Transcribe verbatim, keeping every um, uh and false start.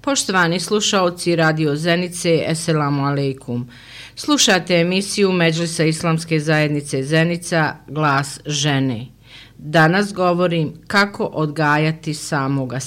Poštovani slušaoci Radio Zenice, eselamu alejkum. Slušate emisiju Medžlisa Islamske zajednice Zenica, Glas žene. Danas govorim kako odgajati samoga